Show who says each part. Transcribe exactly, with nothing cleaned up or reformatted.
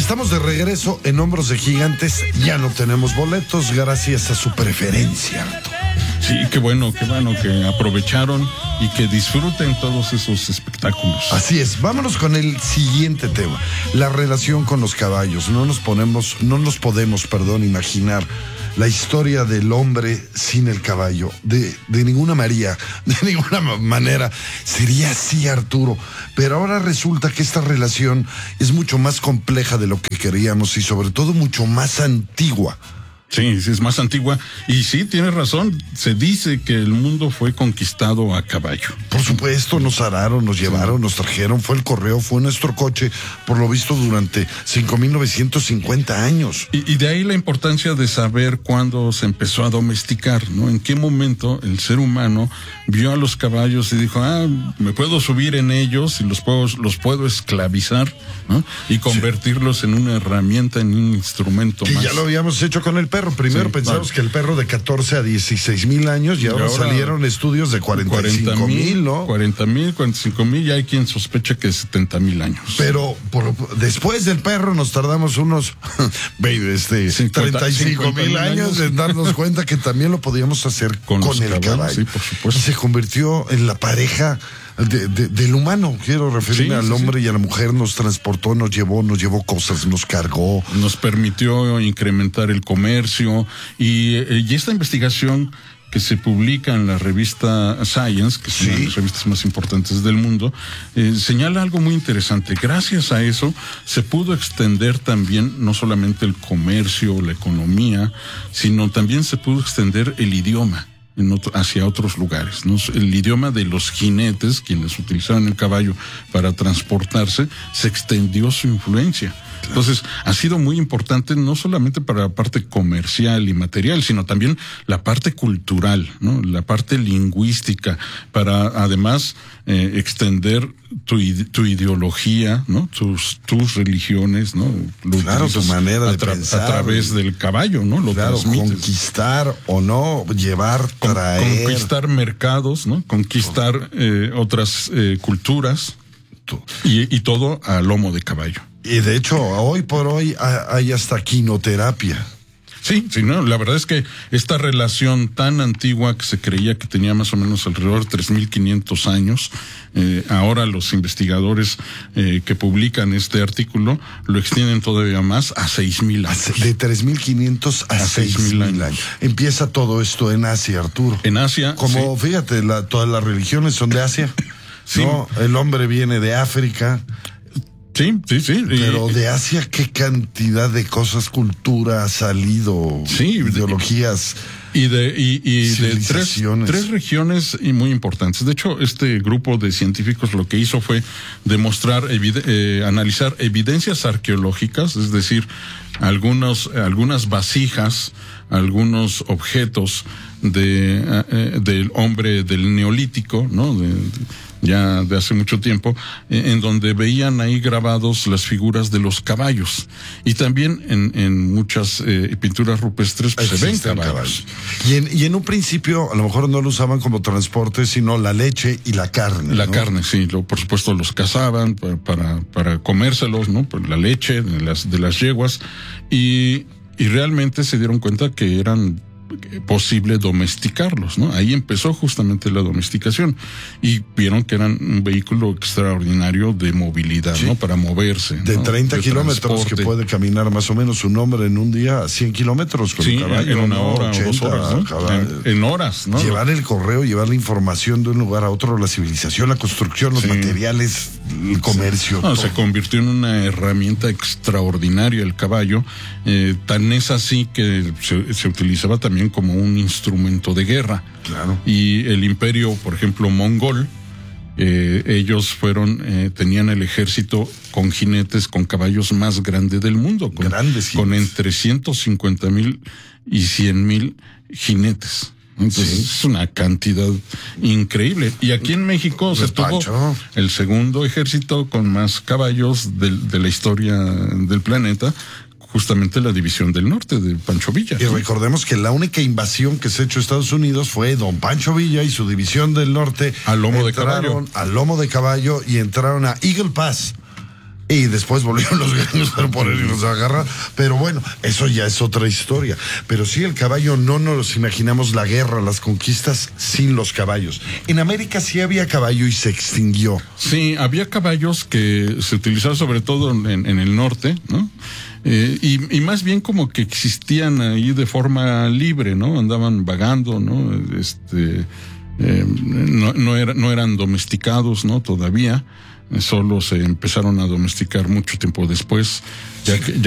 Speaker 1: Estamos de regreso en Hombros de Gigantes. Ya no tenemos boletos gracias a su preferencia, Arturo.
Speaker 2: Sí, qué bueno, qué bueno que aprovecharon y que disfruten todos esos espectáculos.
Speaker 1: Así es, vámonos con el siguiente tema, la relación con los caballos. No nos ponemos, no nos podemos, perdón, imaginar la historia del hombre sin el caballo. De, de ninguna María, de ninguna manera sería así, Arturo. Pero ahora resulta que esta relación es mucho más compleja de lo que queríamos y sobre todo mucho más antigua.
Speaker 2: Sí, sí, es más antigua. Y sí, tienes razón. Se dice que el mundo fue conquistado a caballo.
Speaker 1: Por supuesto, nos araron, nos llevaron, nos trajeron. Fue el correo, fue nuestro coche, por lo visto, durante cinco mil novecientos cincuenta años.
Speaker 2: Y, y de ahí la importancia de saber cuándo se empezó a domesticar, ¿no? En qué momento el ser humano vio a los caballos y dijo, ah, me puedo subir en ellos y los puedo, los puedo esclavizar, ¿no? Y convertirlos sí. en una herramienta, en un instrumento
Speaker 1: que
Speaker 2: más.
Speaker 1: Ya lo habíamos hecho con el perro. Primero sí, pensamos vale. que el perro de catorce a dieciséis mil años y ahora, y ahora salieron estudios de cuarenta y cinco mil, ¿no?
Speaker 2: cuarenta mil, cuarenta y cinco mil, y hay quien sospecha que setenta mil años.
Speaker 1: Pero por, después del perro nos tardamos unos este, treinta y cinco mil años en darnos cuenta que también lo podíamos hacer con, con el caballos, caballo.
Speaker 2: Sí, por supuesto.
Speaker 1: Y se convirtió en la pareja De, de, del humano, quiero referirme sí, al sí, hombre sí. y a la mujer. Nos transportó, nos llevó, nos llevó cosas, nos cargó.
Speaker 2: Nos permitió incrementar el comercio y, y esta investigación que se publica en la revista Science, que es sí. una de las revistas más importantes del mundo, eh, señala algo muy interesante. Gracias a eso se pudo extender también no solamente el comercio, la economía, sino también se pudo extender el idioma. En otro, hacia otros lugares, ¿no? El idioma de los jinetes, quienes utilizaban el caballo para transportarse, se extendió su influencia. Entonces, ha sido muy importante no solamente para la parte comercial y material, sino también la parte cultural, ¿no? La parte lingüística, para además eh, extender tu, tu ideología, ¿no? Tus, tus religiones, ¿no?
Speaker 1: Lo claro, tu manera de
Speaker 2: a tra
Speaker 1: pensar.
Speaker 2: A través del caballo, ¿no? Lo
Speaker 1: claro,
Speaker 2: transmites.
Speaker 1: Conquistar o no, llevar, traer.
Speaker 2: Conquistar mercados, ¿no? Conquistar eh, otras eh, culturas y, y todo a lomo de caballo.
Speaker 1: Y de hecho, hoy por hoy hay hasta quinoterapia.
Speaker 2: Sí, sí, no, la verdad es que esta relación tan antigua que se creía que tenía más o menos alrededor de tres mil quinientos años, eh, ahora los investigadores eh, que publican este artículo lo extienden todavía más a seis mil años.
Speaker 1: De tres mil quinientos a, a seis mil años. años. Empieza todo esto en Asia, Arturo.
Speaker 2: En Asia.
Speaker 1: Como,
Speaker 2: sí.
Speaker 1: fíjate, la, todas las religiones son de Asia. Sí. No, el hombre viene de África.
Speaker 2: Sí, sí, sí.
Speaker 1: Pero de Asia, ¿qué cantidad de cosas, cultura ha salido?
Speaker 2: Sí.
Speaker 1: Ideologías.
Speaker 2: Y de, y, y de tres, tres regiones y muy importantes. De hecho, este grupo de científicos lo que hizo fue demostrar, evide, eh, analizar evidencias arqueológicas, es decir, algunos, algunas vasijas, algunos objetos de, eh, del hombre del Neolítico, ¿no? De, de, ya de hace mucho tiempo, eh, en donde veían ahí grabados las figuras de los caballos. Y también en, en muchas eh, pinturas rupestres pues, se ven caballos. caballos.
Speaker 1: Y en, y en un principio, a lo mejor no lo usaban como transporte, sino la leche y la carne.
Speaker 2: La
Speaker 1: ¿no?
Speaker 2: carne, sí. Lo, por supuesto, los cazaban para, para, para comérselos, ¿no? Por la leche de las, de las yeguas. Y, y realmente se dieron cuenta que eran posible domesticarlos, ¿no? Ahí empezó justamente la domesticación y vieron que eran un vehículo extraordinario de movilidad, sí. ¿no? Para moverse.
Speaker 1: De ¿no? treinta de kilómetros transporte. Que puede caminar más o menos un hombre en un día a cien kilómetros con
Speaker 2: sí,
Speaker 1: un caballo.
Speaker 2: en una hora
Speaker 1: ochenta,
Speaker 2: o dos horas, ¿no? Cada, en, en horas, ¿no?
Speaker 1: Llevar el correo, llevar la información de un lugar a otro, la civilización, la construcción, los sí. materiales, el comercio.
Speaker 2: Sí. No, se convirtió en una herramienta extraordinaria el caballo, eh, tan es así que se, se utilizaba también como un instrumento de guerra.
Speaker 1: Claro.
Speaker 2: Y el imperio, por ejemplo, mongol, eh, ellos fueron, eh, tenían el ejército con jinetes, con caballos más grande del mundo, con,
Speaker 1: Grandes
Speaker 2: con entre ciento cincuenta mil y cien mil jinetes. Entonces sí. es una cantidad increíble. Y aquí en México se tuvo el segundo ejército con más caballos de, de la historia del planeta, justamente la División del Norte de Pancho Villa.
Speaker 1: Y recordemos que la única invasión que se ha hecho a Estados Unidos fue don Pancho Villa y su División del Norte.
Speaker 2: Al lomo de caballo.
Speaker 1: Al lomo de caballo y entraron a Eagle Pass, Y después volvieron los gringos para ponerlos a agarrar. Pero bueno, eso ya es otra historia. Pero sí, el caballo, no nos imaginamos la guerra, las conquistas sin los caballos. En América sí había caballo y se extinguió.
Speaker 2: Sí, había caballos que se utilizaban sobre todo en, en el norte, ¿no? Eh, y, y más bien como que existían ahí de forma libre, ¿no? Andaban vagando, ¿no? Este, eh, no, no, era, no eran domesticados, ¿no? Todavía. Solo se empezaron a domesticar mucho tiempo después, ya que, ya